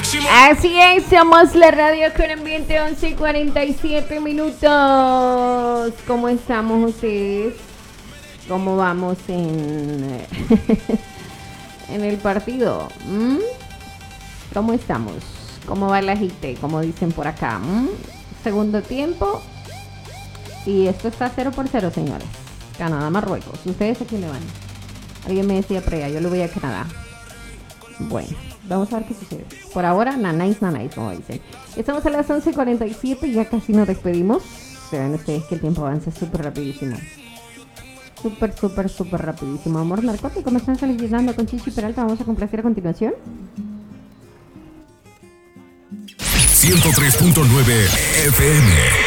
Así es, somos la radio con ambiente 11:47 minutos. ¿Cómo estamos ustedes? ¿Cómo vamos en, en el partido? ¿Cómo estamos? ¿Cómo va la gente? Como dicen por acá. Segundo tiempo. Y esto está 0-0, señores. Canadá, Marruecos. ¿Ustedes a quién le van? Alguien me decía por allá, yo le voy a Canadá. Bueno, vamos a ver qué sucede. Por ahora, nanáis, como dicen. Estamos a las 11:47 y ya casi nos despedimos. Se ven ustedes que el tiempo avanza súper rapidísimo. Súper rapidísimo. Amor narcótico, me están solicitando con Chichi Peralta. Vamos a complacer a continuación. 103.9 FM.